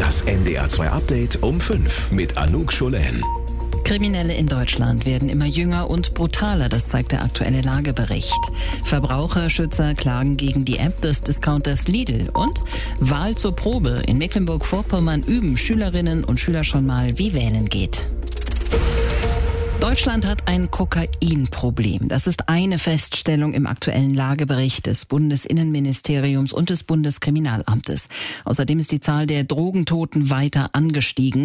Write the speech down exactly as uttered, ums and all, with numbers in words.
Das N D R zwei Update um fünf mit Anouk Scholen. Kriminelle in Deutschland werden immer jünger und brutaler, das zeigt der aktuelle Lagebericht. Verbraucherschützer klagen gegen die App des Discounters Lidl und Wahl zur Probe. In Mecklenburg-Vorpommern üben Schülerinnen und Schüler schon mal, wie wählen geht. Deutschland hat ein Kokainproblem. Das ist eine Feststellung im aktuellen Lagebericht des Bundesinnenministeriums und des Bundeskriminalamtes. Außerdem ist die Zahl der Drogentoten weiter angestiegen.